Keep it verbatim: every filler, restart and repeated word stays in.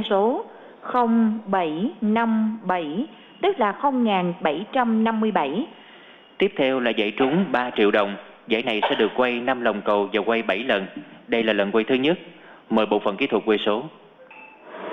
số không bảy năm bảy, tức là không nghìn bảy trăm năm mươi bảy. Tiếp theo là giải trúng ba triệu đồng. Giải này sẽ được quay năm lòng cầu và quay bảy lần. Đây là lần quay thứ nhất. Mời bộ phận kỹ thuật quay số.